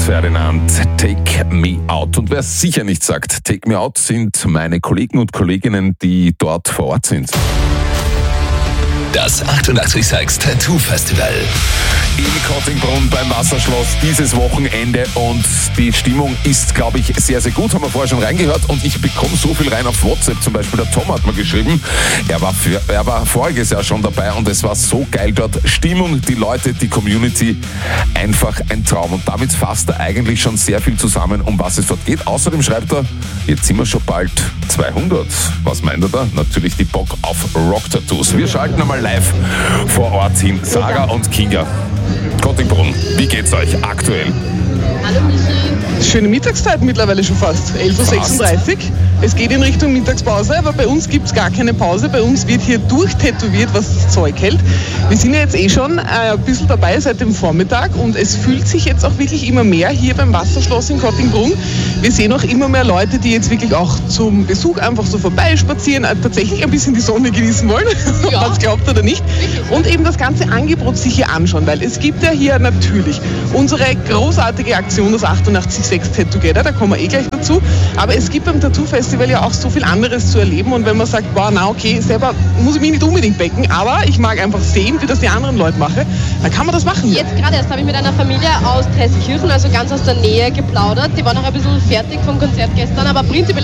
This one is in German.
Ferdinand, Take Me Out. Und wer sicher nicht sagt, Take Me Out, sind meine Kollegen und Kolleginnen, die dort vor Ort sind. Das 886 Tattoo Festival. In Kottingbrunn beim Wasserschloss dieses Wochenende und die Stimmung ist, glaube ich, sehr, sehr gut. Haben wir vorher schon reingehört und ich bekomme so viel rein auf WhatsApp. Zum Beispiel der Tom hat mir geschrieben, er war voriges Jahr schon dabei und es war so geil dort. Stimmung, die Leute, die Community, einfach ein Traum. Und damit fasst er eigentlich schon sehr viel zusammen, um was es dort geht. Außerdem schreibt er, jetzt sind wir schon bald 200. Was meint er da? Natürlich die Bock auf Rock-Tattoos. Wir schalten einmal live vor Ort hin. Sarah und Kinga. Kottingbrunn, wie geht's euch aktuell? Hallo Michi. Schöne Mittagszeit mittlerweile schon fast. 11.36 Uhr. Es geht in Richtung Mittagspause, aber bei uns gibt es gar keine Pause. Bei uns wird hier durchtätowiert, was das Zeug hält. Wir sind ja jetzt schon ein bisschen dabei seit dem Vormittag und es fühlt sich jetzt auch wirklich immer mehr hier beim Wasserschloss in Kottingbrunn. Wir sehen auch immer mehr Leute, die jetzt wirklich auch zum Besuch einfach so vorbeispazieren, tatsächlich ein bisschen die Sonne genießen wollen, ob man es glaubt oder nicht. Und eben das ganze Angebot sich hier anschauen, weil es gibt ja hier natürlich unsere großartige Aktion, das 886 Tattoo Together, da kommen wir gleich dazu. Aber es gibt beim Tattoo Festival ja auch so viel anderes zu erleben und wenn man sagt, wow, na okay, selber muss ich mich nicht unbedingt becken, aber ich mag einfach sehen, wie das die anderen Leute machen, dann kann man das machen. Jetzt gerade erst habe ich mit einer Familie aus Treskirchen, also ganz aus der Nähe, geplaudert. Die waren noch ein bisschen fertig vom Konzert gestern, aber prinzipiell